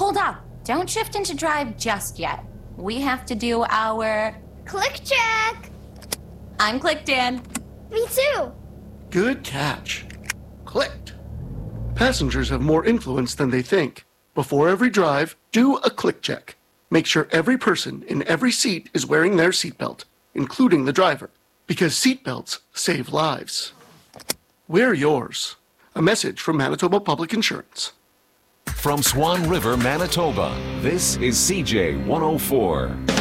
Hold up. Don't shift into drive just yet. We have to do our... Click check. I'm clicked in. Me too. Good catch. Clicked. Passengers have more influence than they think. Before every drive, do a click check. Make sure every person in every seat is wearing their seatbelt, including the driver, because seatbelts save lives. Wear yours. A message from Manitoba Public Insurance. From Swan River, Manitoba, this is CJ 104.